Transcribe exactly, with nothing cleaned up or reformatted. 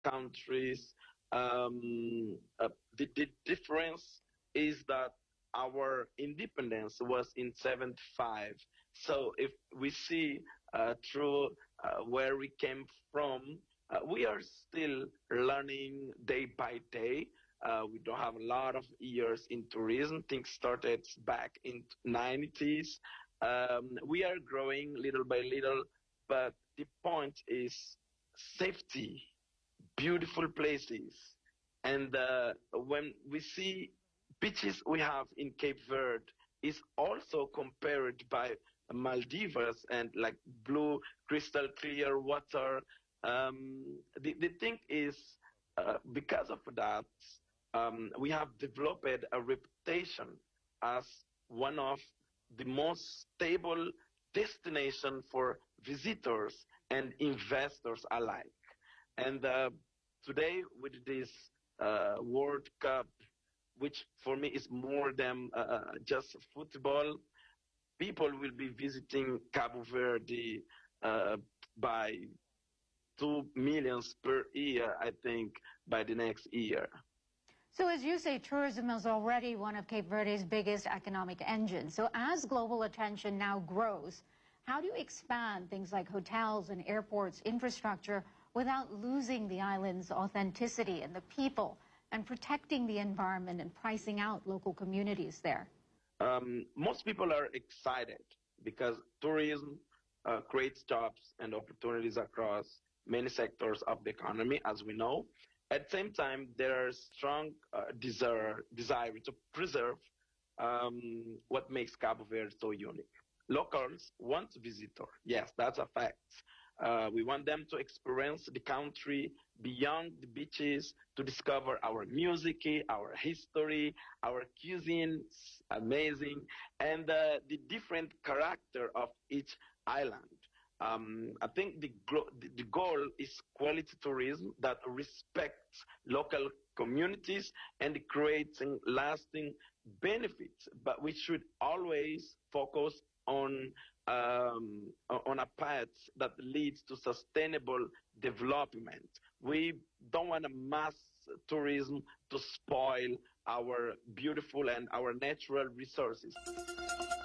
countries. Um, uh, the, the difference is that our independence was in seventy-five. So if we see uh, through uh, where we came from, uh, we are still learning day by day. Uh, we don't have a lot of years in tourism. Things started back in nineties. Um, we are growing little by little, but the point is safety, beautiful places. And uh, when we see beaches we have in Cape Verde is also compared by Maldives and like blue, crystal clear water. Um, the, the thing is, uh, because of that, um, we have developed a reputation as one of the most stable destination for visitors and investors alike. And uh, today, with this uh, World Cup, which for me is more than uh, uh, just football, people will be visiting Cabo Verde uh, by two millions per year, I think, by the next year. So as you say, tourism is already one of Cape Verde's biggest economic engines. So as global attention now grows, how do you expand things like hotels and airports, infrastructure, without losing the island's authenticity and the people, and protecting the environment and pricing out local communities there? Um, most people are excited because tourism uh, creates jobs and opportunities across many sectors of the economy, as we know. At the same time, there is strong uh, desire, desire to preserve um, what makes Cabo Verde so unique. Locals want visitors. Yes, that's a fact. Uh, we want them to experience the country beyond the beaches, to discover our music, our history, our cuisine, amazing, and uh, the different character of each island. Um, I think the, the goal is quality tourism that respects local communities and creating lasting benefits. But we should always focus on um, on a path that leads to sustainable development. We don't want a mass tourism to spoil our beautiful and our natural resources.